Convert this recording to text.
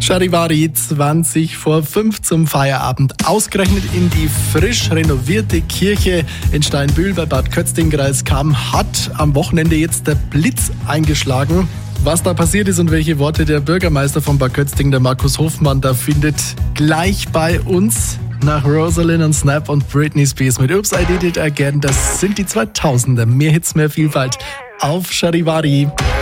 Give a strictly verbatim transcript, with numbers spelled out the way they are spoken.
Charivari, zwanzig vor fünf zum Feierabend. Ausgerechnet in die frisch renovierte Kirche in Steinbühl bei Bad Kötzting-Greiskam hat am Wochenende jetzt der Blitz eingeschlagen. Was da passiert ist und welche Worte der Bürgermeister von Bad Kötzting, der Markus Hofmann, da findet, gleich bei uns. Nach Rosalind und Snap und Britney Spears mit Oops, I Did It Again. Das sind die zweitausender. Mehr Hits, mehr Vielfalt auf Charivari.